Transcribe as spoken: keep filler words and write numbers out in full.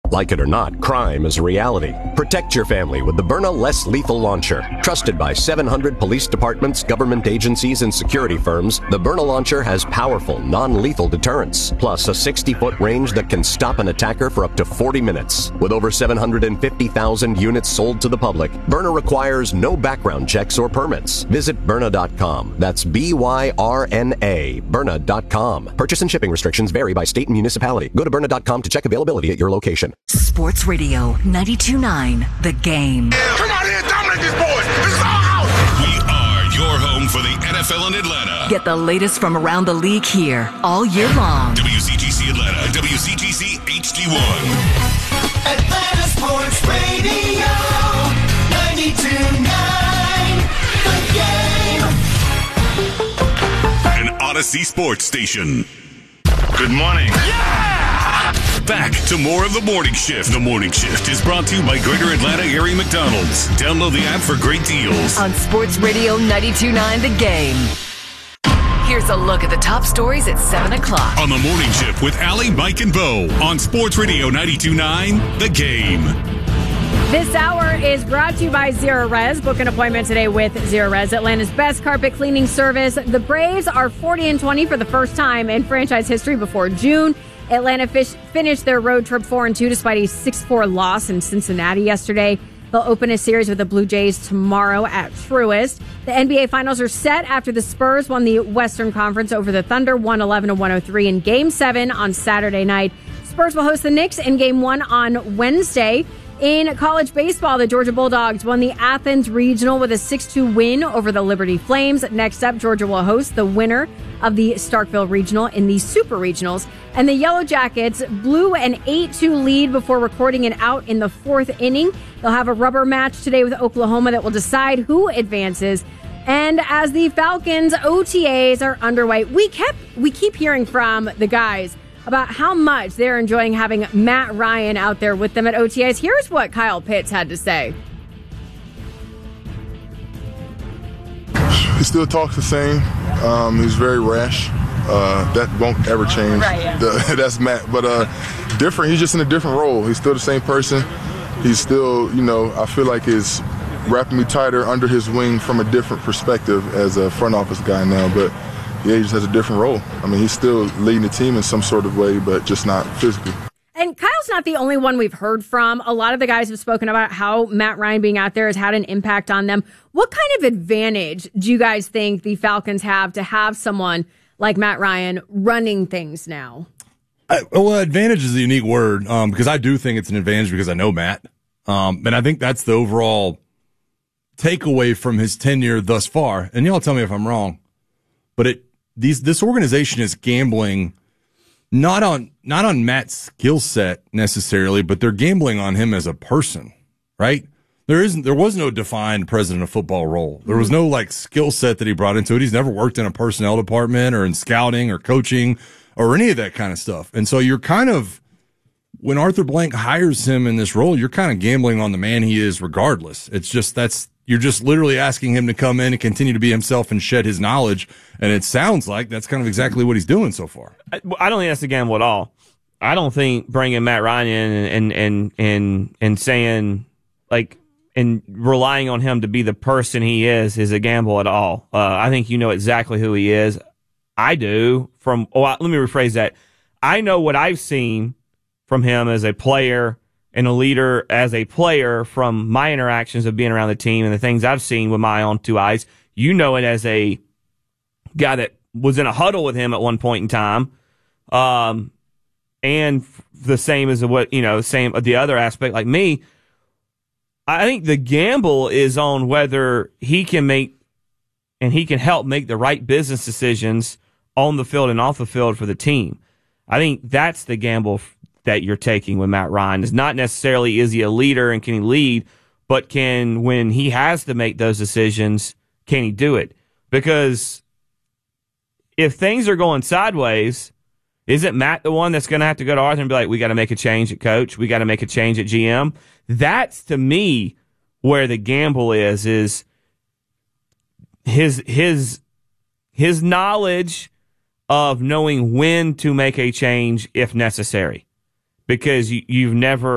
Like it or not, crime is a reality. Protect your family with the Byrna Less Lethal Launcher. Trusted by seven hundred police departments, government agencies, and security firms, the Byrna Launcher has powerful, non-lethal deterrence, plus a sixty-foot range that can stop an attacker for up to forty minutes. With over seven hundred fifty thousand units sold to the public, Byrna requires no background checks or permits. Visit Byrna dot com. That's B Y R N A, Byrna dot com. Purchase and shipping restrictions vary by state and municipality. Go to Byrna dot com to check availability at your location. Sports Radio ninety-two point nine, The Game. Come out here and dominate these boys. This is our house. We are your home for the N F L in Atlanta. Get the latest from around the league here all year long. W C G C Atlanta, W C G C H D one. Atlanta Sports Radio, ninety-two point nine, The Game. An Odyssey Sports Station. Good morning. Yeah! Back to more of The Morning Shift. The Morning Shift is brought to you by Greater Atlanta Area McDonald's. Download the app for great deals. On Sports Radio ninety-two point nine, The Game. Here's a look at the top stories at seven o'clock. On The Morning Shift with Allie, Mike, and Bo. On Sports Radio ninety-two point nine, The Game. This hour is brought to you by Zero Res. Book an appointment today with Zero Res, Atlanta's best carpet cleaning service. The Braves are forty and twenty for the first time in franchise history before June. Atlanta fish, finished their road trip four and two despite a six four loss in Cincinnati yesterday. They'll open a series with the Blue Jays tomorrow at Truist. The N B A Finals are set after the Spurs won the Western Conference over the Thunder, one eleven to one oh three in Game seven on Saturday night. Spurs will host the Knicks in Game one on Wednesday. In college baseball, the Georgia Bulldogs won the Athens Regional with a six two win over the Liberty Flames. Next up, Georgia will host the winner of the Starkville Regional in the Super Regionals. And the Yellow Jackets blew an eight two lead before recording an out in the fourth inning. They'll have a rubber match today with Oklahoma that will decide who advances. And as the Falcons O T As are underway, we kept we keep hearing from the guys about how much they're enjoying having Matt Ryan out there with them at O T As. Here's what Kyle Pitts had to say. He still talks the same. Um, he's very rash. Uh, that won't ever change. Right, yeah. the, that's Matt. But uh, different. He's just in a different role. He's still the same person. He's still, you know, I feel like is wrapping me tighter under his wing from a different perspective as a front office guy now. But yeah, he just has a different role. I mean, he's still leading the team in some sort of way, but just not physically. And Kyle's not the only one we've heard from. A lot of the guys have spoken about how Matt Ryan being out there has had an impact on them. What kind of advantage do you guys think the Falcons have to have someone like Matt Ryan running things now? I, well, advantage is a unique word um, because I do think it's an advantage because I know Matt. Um, and I think that's the overall takeaway from his tenure thus far. And y'all tell me if I'm wrong, but it these this organization is gambling not on not on Matt's skill set necessarily, but they're gambling on him as a person, right? There isn't there was no defined president of football role. There was no like skill set that he brought into it. He's never worked in a personnel department or in scouting or coaching or any of that kind of stuff. And so you're kind of, when Arthur Blank hires him in this role, you're kind of gambling on the man he is regardless. It's just that's You're just literally asking him to come in and continue to be himself and shed his knowledge. And it sounds like that's kind of exactly what he's doing so far. I, I don't think that's a gamble at all. I don't think bringing Matt Ryan in and, and, and, and saying, like, and relying on him to be the person he is is a gamble at all. Uh, I think you know exactly who he is. I do. From oh, let me rephrase that. I know what I've seen from him as a player and a leader as a player from my interactions of being around the team and the things I've seen with my own two eyes. You know it as a guy that was in a huddle with him at one point in time. Um, and the same as what, you know, same, the other aspect, like me, I think the gamble is on whether he can make and he can help make the right business decisions on the field and off the field for the team. I think that's the gamble that you're taking with Matt Ryan. Is not necessarily is he a leader and can he lead, but can, when he has to make those decisions, can he do it? Because if things are going sideways, isn't Matt the one that's going to have to go to Arthur and be like, we got to make a change at coach, we got to make a change at G M? That's, to me, where the gamble is, is his his his knowledge of knowing when to make a change if necessary. Because you, you've never